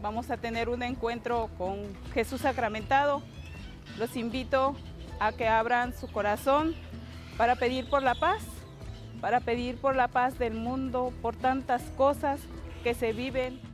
vamos a tener un encuentro con Jesús sacramentado. Los invito a que abran su corazón para pedir por la paz del mundo, por tantas cosas que se viven.